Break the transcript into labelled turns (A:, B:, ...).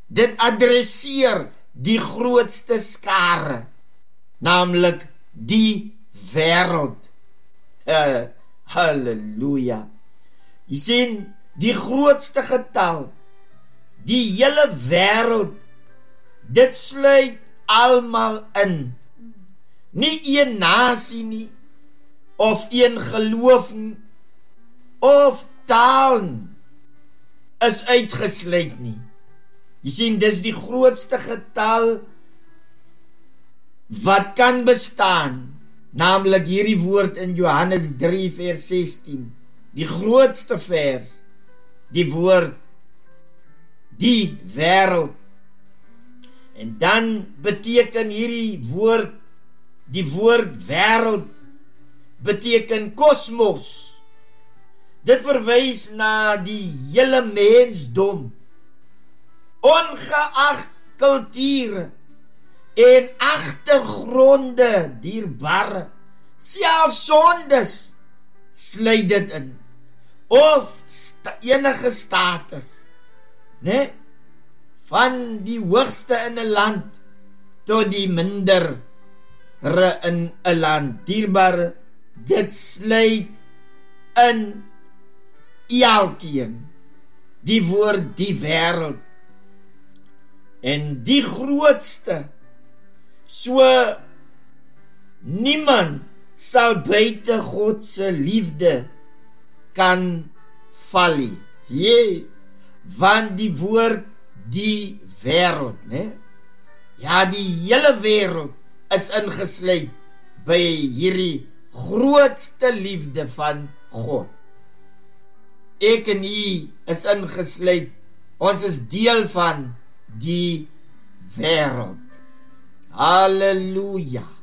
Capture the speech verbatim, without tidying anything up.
A: Dit adresseer die grootste skare, naamlik die wêreld. Uh, halleluja. Jy sien, die grootste getal, die hele wêreld, dit sluit almal in. Nie een nasie nie, of een geloof nie, of taal nie, is uitgesluit nie. Jy sien, dis die grootste getal wat kan bestaan, naamlik hierdie woord in Johannes drie vers sestien, die grootste vers, die woord, die wêreld. En dan beteken hierdie woord, die woord wêreld, beteken kosmos. Dit verwys na die hele mensdom, ongeag kulture en agtergronde dierbare, selfs sondes sluit dit in, of sta, enige status, né? Van die hoogste in 'n land tot die mindere in 'n land, dierbare, dit sluit in elkeen, die woord die wêreld. En die grootste, so niemand sal buite God se liefde kan val nie. Jee, want die woord die wêreld, né? Ja, die hele wêreld is ingesluit by hierdie grootste liefde van God. Ek en jy is ingesluit, ons is deel van die wêreld. Halleluja.